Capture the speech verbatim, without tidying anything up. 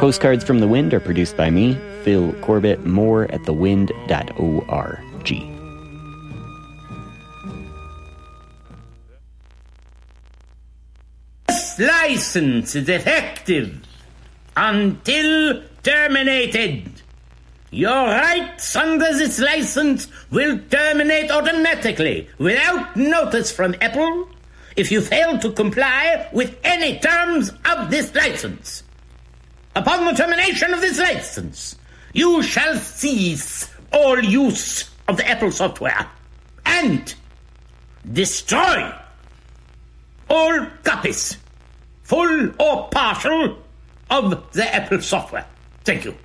Postcards from the Wind are produced by me, Phil Corbett. More at the wind dot org. This license is effective until terminated. Your rights under this license will terminate automatically without notice from Apple if you fail to comply with any terms of this license. Upon the termination of this license, you shall cease all use of the Apple software and destroy all copies, full or partial, of the Apple software. Thank you.